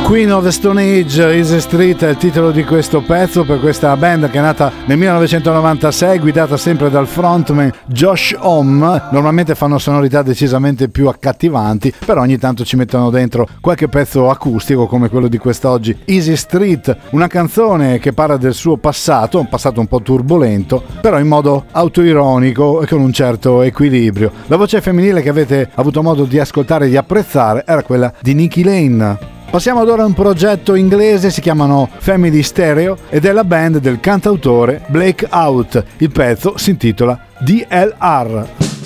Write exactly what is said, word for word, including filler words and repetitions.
Queen of the Stone Age, Easy Street è il titolo di questo pezzo per questa band che è nata nel millenovecentonovantasei, guidata sempre dal frontman Josh Homme. Normalmente fanno sonorità decisamente più accattivanti, però ogni tanto ci mettono dentro qualche pezzo acustico come quello di quest'oggi, Easy Street, una canzone che parla del suo passato, un passato un po' turbolento, però in modo autoironico e con un certo equilibrio. La voce femminile che avete avuto modo di ascoltare e di apprezzare era quella di Nikki Lane. Passiamo ad ora a un progetto inglese, si chiamano Family Stereo ed è la band del cantautore Blake Out. Il pezzo si intitola D L R.